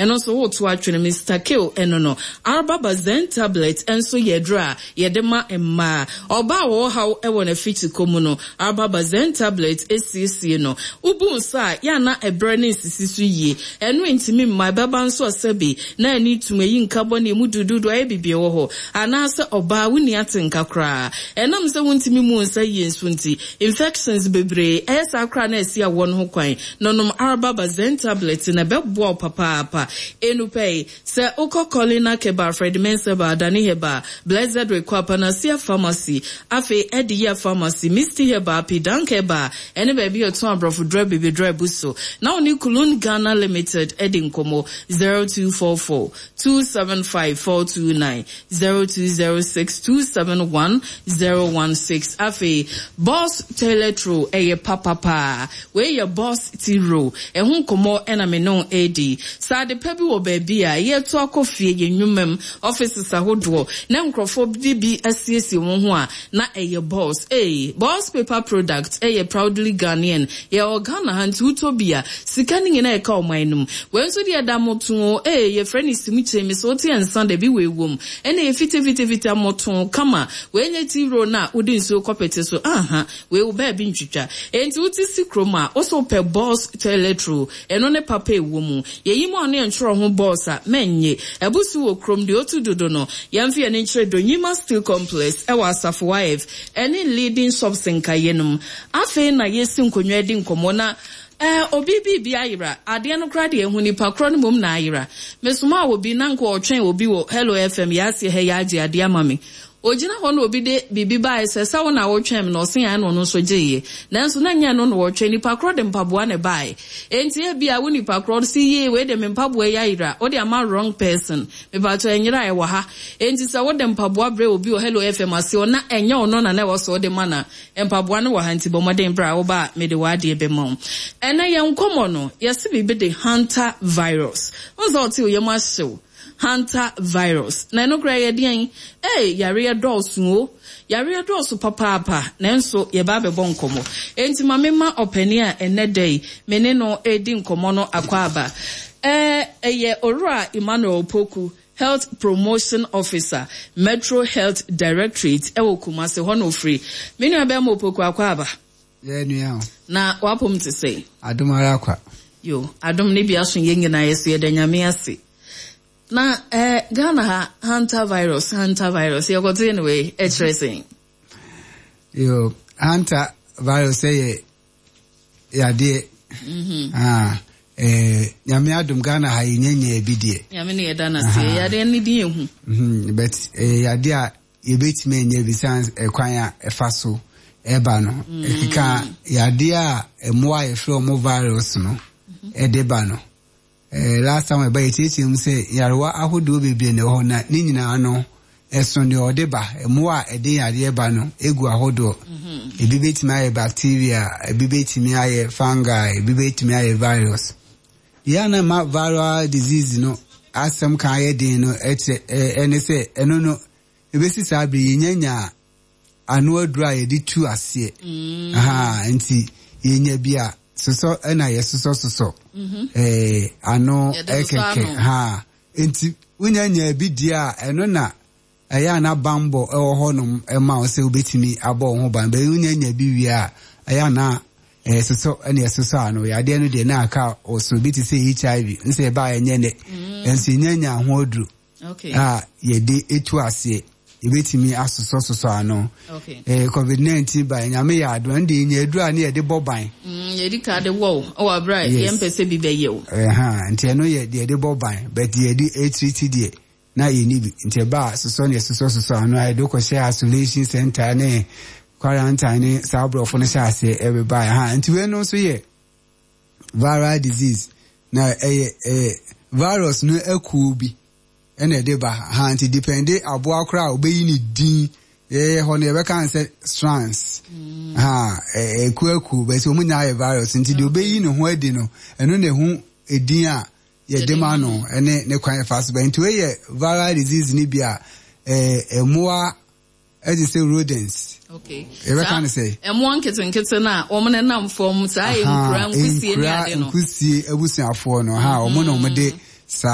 eno so wo to atwene Mr. Kill eno no Arbabazen tablet enso yedra yedema emma oba wo haw e wona fitiko mu no Arbabazen tablet esiesie no ubu nsa ya na ebre ne sisisu yie eno ntimi mma baba nso osebi na ani tumayi nkabo ne mu dududu aye bibie wo ho anase oba wuni atenka kra enam se wontimi mu nsa yie nsunti infections bebre esa kra na esia won ho kwan nonom Arbabazen tablet na bebo papa enupei se ukokolina keba Fred Menseba dani heba Blessed Rekwapa na sia pharmacy afe Ediya pharmacy Misty heba Pidankeba ene baby oton abrofu dry baby dry buso na oni Kulun Ghana Limited edin komo 0244 275 429 0206 271 016 afe Boss Teletro eye papa we your Boss Tiro ehun komo ena me no edi sa de pebi wo baby a ye to akofie ye nwumam offices ahodo na nkrofo bi asiesi won ho a na eye Boss Boss paper product eye proudly Ghanaian ye Ghana hantu utobia sika ni na e ka omanum wenso de adamoto ye friend isimuche me so te ensan de bi wewom ena ye fite amoto kama we nye tiro na odi nso kopete so we wo ba bi ntwitwa enti uti sikroma oso pe Boss Teletro eno ne papa ewomu ye yimo ane enchro ho Boss a menye ebusu wo krom de otu dodo no yamfi ene nchre do Nyima Steel Complex e wa Asafo wife ene leading shops nkayenum afi na yesi nkonwa di nkomo na obi bi ayira ade no kra de ehu nipa kro no mom na ayira mesuma obi na nko otwen obi wo Hello FM ya se he ya age ade amame ojina ho no obi de bibi ba esesa wo na wo twem no se ya no no so geye nanso na nya no no wo twen nipa kro de mpaboa ne bai enti e bia wo nipa kro si ye we de mpaboa ya ira o de ama wrong person me ba to enyira e wo ha enti se wo de mpaboa bre obi o Hello FM ase o na enya ono na wo so de mana mpaboa no wo ha nti bo moden bra wo ba me de wa de be mom ena ye nkomo no ye se bibi de hunter virus onzo ti o ye ma show hunter virus na no kra ye dian yare dosu papa nanso ye ba be bonkomo enti mamema opani a ene day mene no edi nkomo no akwaba ye Orua Emmanuel Poku Health Promotion Officer Metro Health Directorate ewo Kumase hono free menu abe mo Poku akwaba ye nua na wapom te say adomara kwa yo adom ne bia so yengi na yeso ye danyame ase na Ghana ha hunter virus you got anyway tracing yo hunter virus ya de nyame adum Ghana ha yenye bidie nyame ne yeda na se ya de ni die hu but ya de a ye betime nye bisan kwan a efaso eba no ekika ya de a emoa ye fro mo virus no edeba no last time by teaching say yarwa ahodo bebie ne ho na ni nyina no eso ne odeba emu a ede yare ba no egu ahodo ebi betimi aye bacteria ebi betimi aye fungi ebi betimi aye virus ya na ma viral disease no asem kan aye din no ene say eno no ebesi sabi nyanya anu adura ye di tu ase nti yenya bia soso ena yesoso ano ekeke enti unyanya bidia eno na aya na bambo ewo honum ema o se obetimi abo ho ban be unyanya bi wi a aya na soso ena yesoso ano ya de no de na aka o so bi ti se HIV nse ba enye ne ensi nyanya ho odru ye de etu ase ebetimi asoso ano COVID-19 ba nyame ya ado ndi nya edura na ye de boban ye di ka de wo o abra ye mpese bi be ye o nti eno ye de boban but ye di treat die na ye ni bi nti ba soso ne soso ano ai do ko share isolation center ne quarantine sabrofo ne share se everybody nti we no so ye viral disease na virus no akubi ene de ba anti depende abo akra obeyi ni din ho ne be kan say strands ekueku be so munya virus nti de obeyi no ho adi no eno ne hu edin a ye de ma no ene ne kwan fast be nti we ye viral disease ni bia emoa as say rodents ebe kan say emoa nketen na omo ne nam form sa e nkura nkusie ni ade no nkusie ebusuafo no omo no omo de